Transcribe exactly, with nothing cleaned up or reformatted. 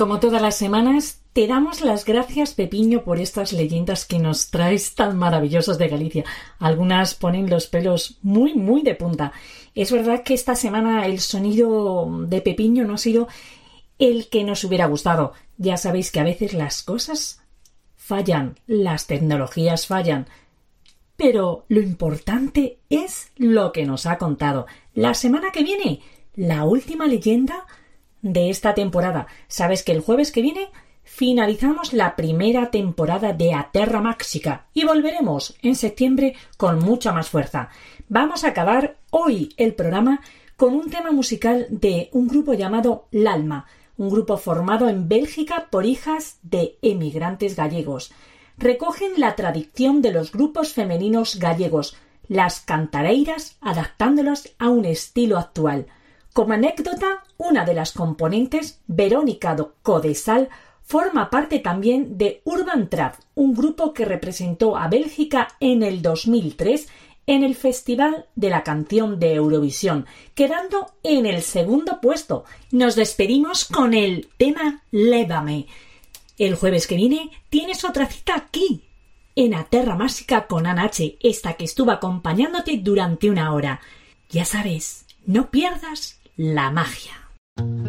Como todas las semanas, te damos las gracias, Pepiño, por estas leyendas que nos traes tan maravillosas de Galicia. Algunas ponen los pelos muy, muy de punta. Es verdad que esta semana el sonido de Pepiño no ha sido el que nos hubiera gustado. Ya sabéis que a veces las cosas fallan, las tecnologías fallan. Pero lo importante es lo que nos ha contado. La semana que viene, la última leyenda de esta temporada. Sabes que el jueves que viene finalizamos la primera temporada de A Terra Máxica y volveremos en septiembre con mucha más fuerza. Vamos a acabar hoy el programa con un tema musical de un grupo llamado L'Alma, un grupo formado en Bélgica por hijas de emigrantes gallegos. Recogen la tradición de los grupos femeninos gallegos, las cantareiras, adaptándolas a un estilo actual. Como anécdota, una de las componentes, Verónica do Codesal, forma parte también de Urban Trap, un grupo que representó a Bélgica en el dos mil tres en el Festival de la Canción de Eurovisión, quedando en el segundo puesto. Nos despedimos con el tema Lévame. El jueves que viene tienes otra cita aquí, en A Terra Máxica con Ana H, esta que estuvo acompañándote durante una hora. Ya sabes, no pierdas la magia.